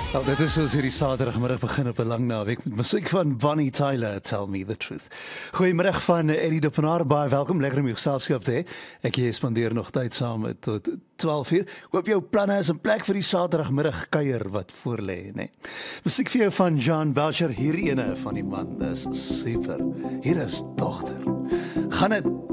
Nou, dit is soos hierdie Saterdagmiddag begin op 'n lang naweek met musiek van Bonnie Tyler, Tell Me the Truth. Goeiemiddag van Eddie de Pinaar, baie welkom, lekker om jou geselskap te hê. Ek jy spandeer nog tyd saam tot 12:00. Hoop jou planne is in plek vir die Saterdagmiddag kuier wat voorlê, né? Musiek vir jou van Jean Belcher, hierdie ene van die man, dis super. Hier is Dogter. Gaan dit